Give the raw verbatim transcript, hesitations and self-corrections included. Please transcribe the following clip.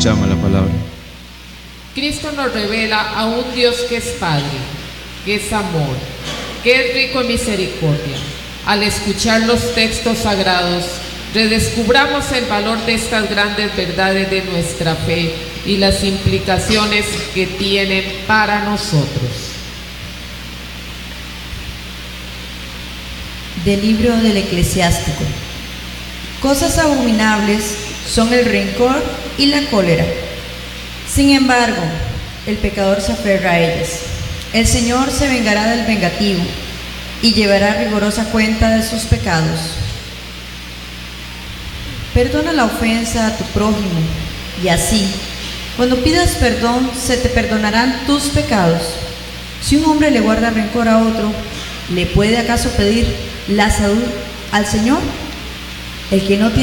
Escuchamos la palabra. Cristo nos revela a un Dios que es Padre, que es amor, que es rico en misericordia. Al escuchar los textos sagrados, redescubramos el valor de estas grandes verdades de nuestra fe y las implicaciones que tienen para nosotros. Del libro del Eclesiástico. Cosas abominables son el rencor y la cólera. Sin embargo, el pecador se aferra a ellas. El Señor se vengará del vengativo y llevará rigurosa cuenta de sus pecados. Perdona la ofensa a tu prójimo, y así, cuando pidas perdón, se te perdonarán tus pecados. Si un hombre le guarda rencor a otro, ¿le puede acaso pedir la salud al Señor? El que no tiene